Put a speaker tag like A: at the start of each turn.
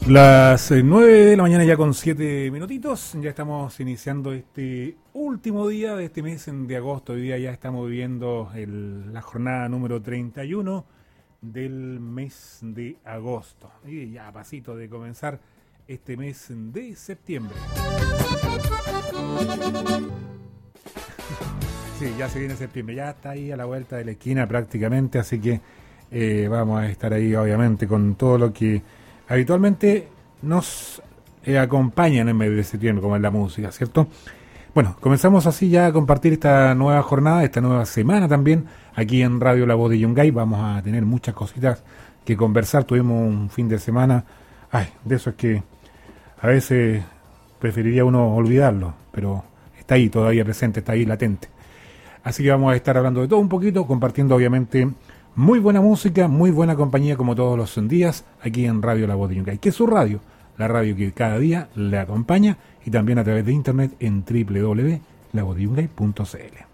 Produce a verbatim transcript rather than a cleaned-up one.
A: Las eh, nueve de la mañana ya con siete minutitos, ya estamos iniciando este último día de este mes de agosto. Hoy día ya estamos viviendo el, la jornada número treinta y uno del mes de agosto. Y ya a pasito de comenzar este mes de septiembre. Sí, ya se viene septiembre, ya está ahí a la vuelta de la esquina prácticamente, así que eh, vamos a estar ahí obviamente con todo lo que habitualmente nos eh, acompaña en el mes de septiembre, como es la música, ¿cierto? Bueno, comenzamos así ya a compartir esta nueva jornada, esta nueva semana también, aquí en Radio La Voz de Yungay. Vamos a tener muchas cositas que conversar. Tuvimos un fin de semana, ay, de eso es que a veces preferiría uno olvidarlo, pero está ahí todavía presente, está ahí latente. Así que vamos a estar hablando de todo un poquito, compartiendo obviamente muy buena música, muy buena compañía como todos los días aquí en Radio La Voz de Yungay, que es su radio, la radio que cada día le acompaña, y también a través de internet en doble u doble u doble u punto la voz de yungay punto c l.